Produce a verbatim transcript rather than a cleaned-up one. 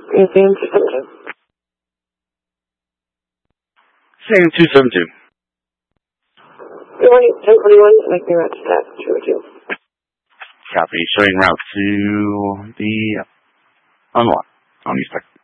Museum two seven two. Museum two seven two. Good morning, ten forty-one, make me route to staff two oh two. Copy, showing route to the unlock on East Tech.